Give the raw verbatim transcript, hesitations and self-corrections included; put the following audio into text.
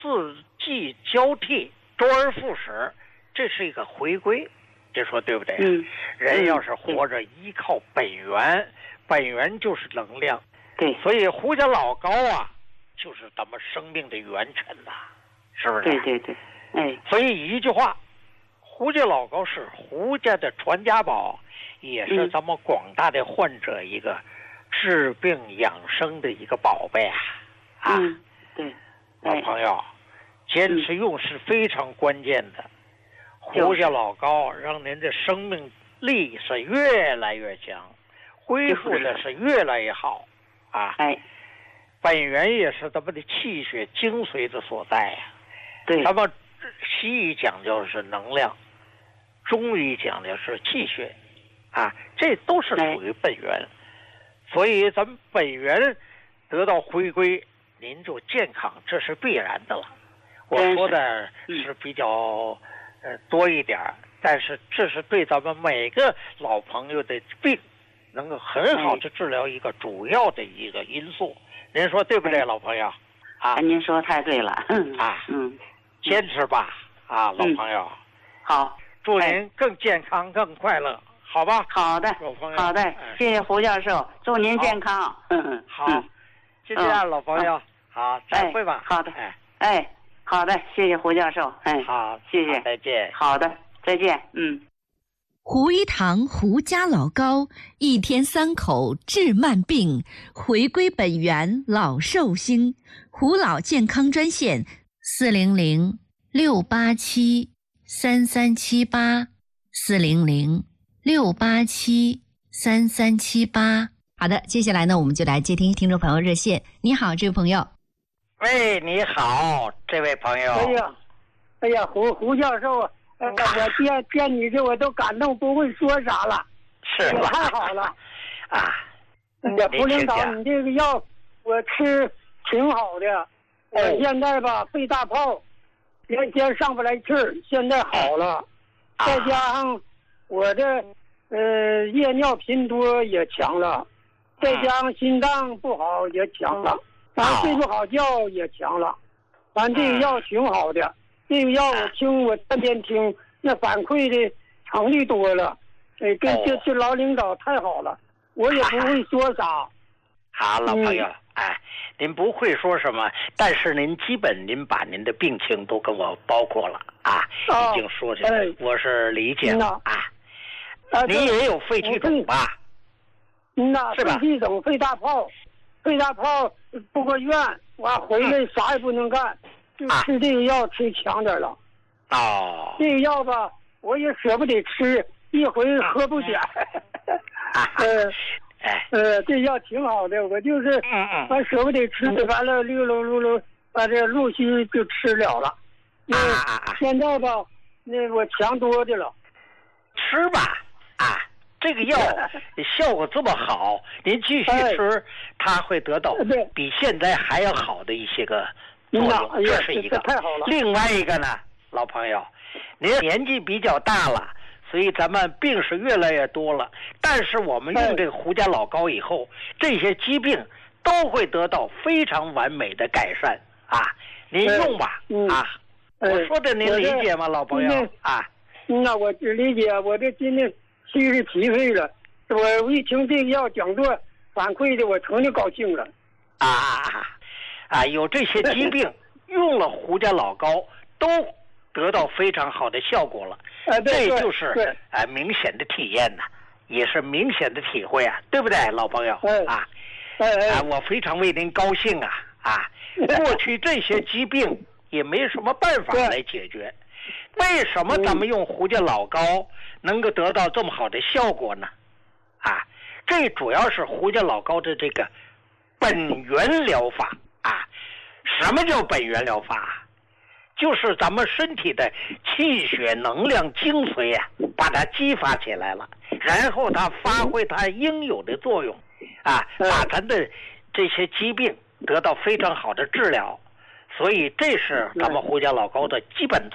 四季交替，周而复始，这是一个回归，这说对不对？ 嗯， 人要是活着依靠本源，本源就是能量。 对， 所以胡家老高啊，就是咱们生命的元辰呐、啊，是不是？ 对对对，哎， 所以一句话，胡家老高是胡家的传家宝，也是咱们广大的患者一个治病养生的一个宝贝啊！啊， 嗯，对， 老朋友，坚持用是非常关键的。胡家老高让您的生命力是越来越强，恢复的是越来越好啊！ 哎， 本源也是咱们的气血精髓的所在呀、啊。 对， 咱们西医讲究是能量，中医讲究是气血，啊，这都是属于本源。所以咱们本源得到回归，您就健康，这是必然的了。我说的是比较呃多一点，但是这是对咱们每个老朋友的病能够很好的治疗一个主要的一个因素。您说对不对，老朋友？啊， 您说太对了。 啊， 嗯， 坚持吧，啊，老朋友。 好， 祝您更健康、更快乐，好吧？ 好的， 老朋友。 好的，谢谢胡教授，祝您健康。嗯， 好，就这样，老朋友。好，再会吧。 好的，哎，哎，好的，谢谢胡教授。哎， 好， 谢谢， 再见。 好的，再见。嗯。 胡一堂胡家老高，一天三口治慢病，回归本源老寿星。胡老健康专线四零零六八七三三七八四零零六八七三三七八。好的，接下来呢，我们就来接听听众朋友热线。你好，这位朋友。 喂，你好，这位朋友。 哎呀，哎呀，胡胡教授。呃、我见见你这我都感动，不会说啥了， 是吧？太好了， 啊！ 这胡领导，你这个药我吃挺好的，我、哦、现在吧肺大泡，原先上不来气儿，现在好了，啊、再加上我这呃夜尿频多也强了，再加上心脏不好也强了，完、啊、睡不好觉也强了，完这个药挺好的。这个药我听，我天天听，那反馈的成率多了，哎，跟这这老领导太好了，我也不会说啥。 好，老朋友，嗯、哎，您不会说什么，但是您基本您把您的病情都跟我包括了啊，哦、已经说起来，哎、我是理解了啊。啊，您也有肺气肿吧？ 嗯呐，肺气肿、肺大泡，肺大泡住个院，完回来啥也不能干。嗯就吃这个药吃强点了， 哦， 这个药吧，我也舍不得吃，一回喝不点。呃，呃，这药挺好的，我就是， 嗯嗯， 完舍不得吃，完了溜溜溜溜，把这陆续就吃了了。那现在吧，那我强多的了。 吃吧，啊，这个药效果这么好，您继续吃，它会得到比现在还要好的一些个。作用，这是一个。 太好了。 另外一个呢，老朋友，您年纪比较大了，所以咱们病是越来越多了。但是我们用这个胡家老高以后，这些疾病都会得到非常完美的改善啊！您用吧，啊，我说的您理解吗，老朋友啊？ 那我只理解，我这今年七十七岁了，我一听这个药讲座反馈的，我成就高兴了。 啊啊！啊，有这些疾病，用了胡家老高都得到非常好的效果了， 啊、 这就是啊、呃、明显的体验呐，也是明显的体会啊，对不对，老朋友？ 哎、 啊， 哎哎啊，我非常为您高兴啊啊！过去这些疾病也没什么办法来解决，为什么咱们用胡家老高能够得到这么好的效果呢？啊，这主要是胡家老高的这个本源疗法。啊，什么叫本源疗法？就是咱们身体的气血能量精髓啊，把它激发起来了，然后它发挥它应有的作用，啊，把咱的这些疾病得到非常好的治疗。所以这是咱们胡家老高的基本